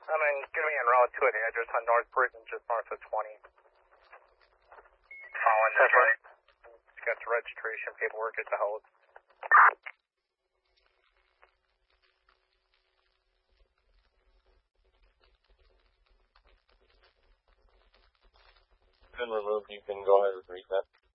I'm gonna be en route to the address on North Bridge, just north of 20. Following this way. Got the registration paperwork at the house. Been removed, you can go ahead and reset.